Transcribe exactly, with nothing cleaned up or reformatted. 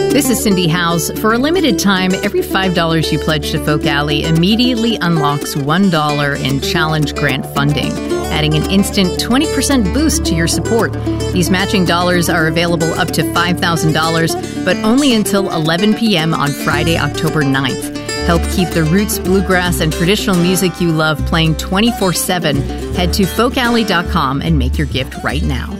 This is Cindy Howes. For a limited time, every five dollars you pledge to Folk Alley immediately unlocks one dollar in challenge grant funding, adding an instant twenty percent boost to your support. These matching dollars are available up to five thousand dollars, but only until eleven p.m. on Friday, October ninth. Help keep the roots, bluegrass, and traditional music you love playing twenty-four seven. Head to folk alley dot com and make your gift right now.